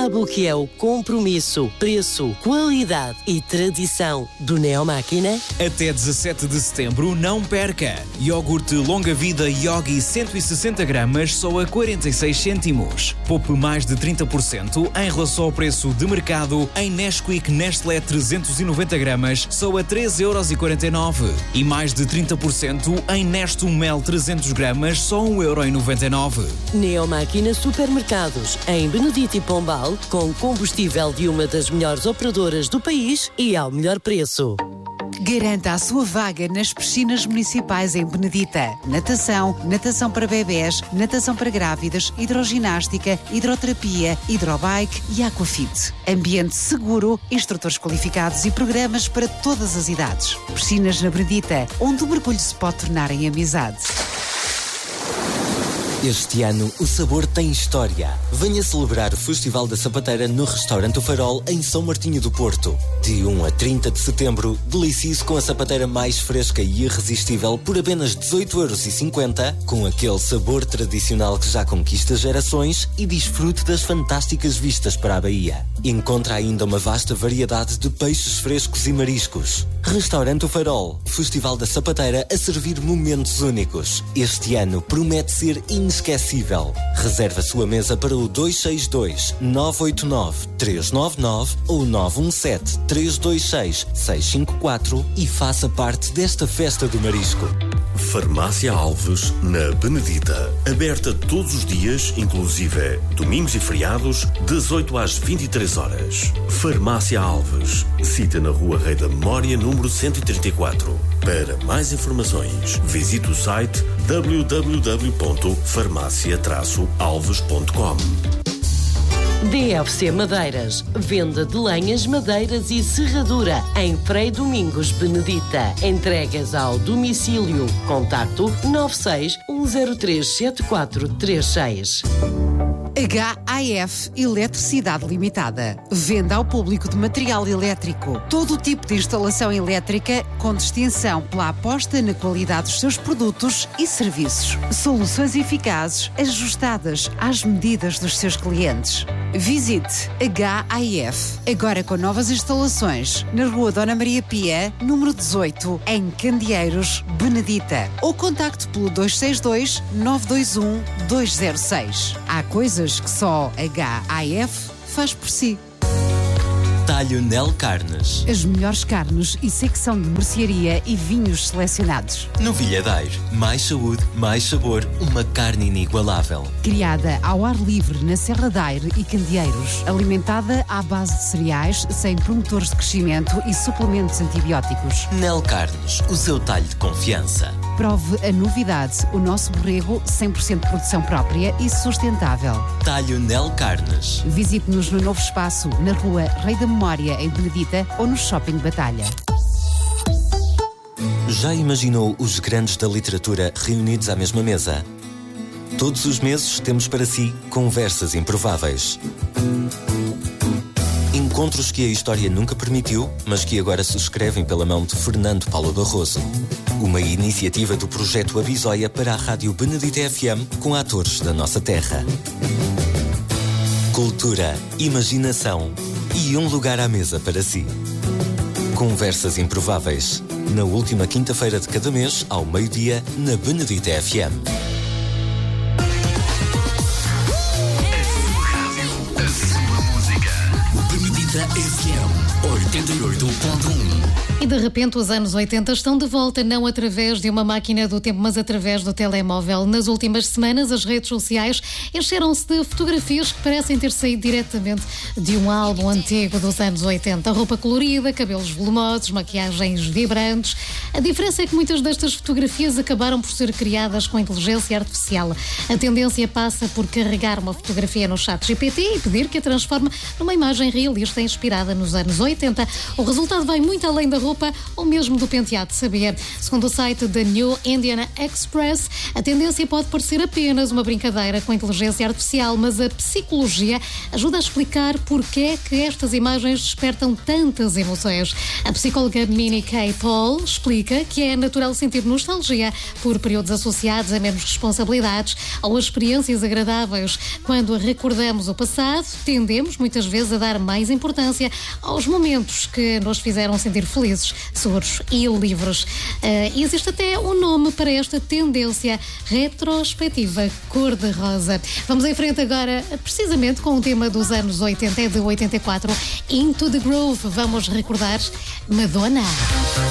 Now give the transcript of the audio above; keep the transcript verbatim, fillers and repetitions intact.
sabe o que é o compromisso, preço, qualidade e tradição do Neomáquina? Até dezassete de setembro, não perca! Iogurte Longa Vida Yogi cento e sessenta gramas só a quarenta e seis cêntimos. Poupe mais de trinta por cento em relação ao preço de mercado em Nesquik Nestlé trezentos e noventa gramas só a treze euros e quarenta e nove. E mais de trinta por cento em Nestum Mel trezentos gramas só um euro e noventa e nove. Neomáquina Supermercados, em Benedito e Pombal, com combustível de uma das melhores operadoras do país e ao melhor preço. Garanta a sua vaga nas piscinas municipais em Benedita. Natação, natação para bebés, natação para grávidas, hidroginástica, hidroterapia, hidrobike e aquafit. Ambiente seguro, instrutores qualificados e programas para todas as idades. Piscinas na Benedita, onde o mergulho se pode tornar em amizade. Este ano o sabor tem história. Venha celebrar o Festival da Sapateira no Restaurante O Farol em São Martinho do Porto. De um a trinta de setembro, delicie-se com a sapateira mais fresca e irresistível por apenas dezoito euros e cinquenta, com aquele sabor tradicional que já conquista gerações, e desfrute das fantásticas vistas para a Baía. Encontra ainda uma vasta variedade de peixes frescos e mariscos. Restaurante O Farol, Festival da Sapateira a servir momentos únicos. Este ano promete ser inesquecível. Reserve a sua mesa para o dois seis dois, nove oito nove, três nove nove ou nove um sete, três dois seis, seis cinco quatro e faça parte desta festa do marisco. Farmácia Alves, na Benedita. Aberta todos os dias, inclusive domingos e feriados, das oito às vinte e três horas. Farmácia Alves. Cita na Rua Rei da Memória, número cento e trinta e quatro. Para mais informações, visite o site w w w ponto farmácia traço alves ponto com. D F C Madeiras, venda de lenhas, madeiras e serradura em Frei Domingos, Benedita. Entregas ao domicílio. Contacto nove seis um zero três sete quatro três seis. H A F Eletricidade Limitada. Venda ao público de material elétrico. Todo o tipo de instalação elétrica com distinção pela aposta na qualidade dos seus produtos e serviços. Soluções eficazes, ajustadas às medidas dos seus clientes. Visite H A F, agora com novas instalações, na Rua Dona Maria Pia, número dezoito, em Candeeiros, Benedita. Ou contacte pelo dois seis dois, nove dois um, dois zero seis. Há coisas que só H A F faz por si. Talho Nel Carnes. As melhores carnes e secção de mercearia e vinhos selecionados. Novilhadeiro. Mais saúde, mais sabor, uma carne inigualável. Criada ao ar livre na Serra da Aire e Candeeiros. Alimentada à base de cereais, sem promotores de crescimento e suplementos antibióticos. Nel Carnes, o seu talho de confiança. Prove a novidade, o nosso borrego cem por cento de produção própria e sustentável. Talho Nel Carnes. Visite-nos no novo espaço, na Rua Rei da Memória, em Benedita, ou no Shopping Batalha. Já imaginou os grandes da literatura reunidos à mesma mesa? Todos os meses temos para si conversas improváveis. Encontros que a história nunca permitiu, mas que agora se escrevem pela mão de Fernando Paulo Barroso. Uma iniciativa do projeto Abisóia para a Rádio Benedita F M com atores da nossa terra. Cultura, imaginação e um lugar à mesa para si. Conversas improváveis. Na última quinta-feira de cada mês, ao meio-dia, na Benedita F M. F M oitenta e oito ponto um. E de repente os anos oitenta estão de volta, não através de uma máquina do tempo, mas através do telemóvel. Nas últimas semanas, as redes sociais encheram-se de fotografias que parecem ter saído diretamente de um álbum antigo dos anos oitenta. Roupa colorida, cabelos volumosos, maquiagens vibrantes. A diferença é que muitas destas fotografias acabaram por ser criadas com inteligência artificial. A tendência passa por carregar uma fotografia no chat G P T e pedir que a transforme numa imagem realista inspirada nos anos oitenta. oitenta. O resultado vai muito além da roupa ou mesmo do penteado, sabia? Segundo o site da New Indian Express, a tendência pode parecer apenas uma brincadeira com a inteligência artificial, mas a psicologia ajuda a explicar porque é que estas imagens despertam tantas emoções. A psicóloga Minnie K. Paul explica que é natural sentir nostalgia por períodos associados a menos responsabilidades ou a experiências agradáveis. Quando recordamos o passado, tendemos muitas vezes a dar mais importância aos momentos que nos fizeram sentir felizes, seguros e livres. Uh, e existe até um nome para esta tendência: retrospectiva cor-de-rosa. Vamos em frente agora, precisamente com o tema dos anos oitenta, de oitenta e quatro, Into the Groove. Vamos recordar Madonna.